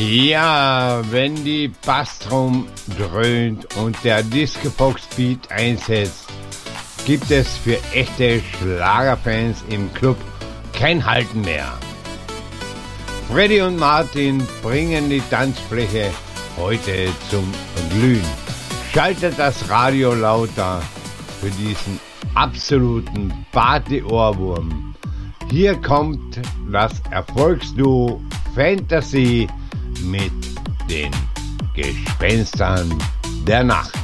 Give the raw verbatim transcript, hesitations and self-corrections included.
Ja, wenn die Bassdrum dröhnt und der Disco-Fox-Beat einsetzt, gibt es für echte Schlagerfans im Club kein Halten mehr. Freddy und Martin bringen die Tanzfläche heute zum Glühen. Schaltet das Radio lauter für diesen absoluten Party-Ohrwurm. Hier kommt das Erfolgsduo Fantasy mit den Gespenstern der Nacht.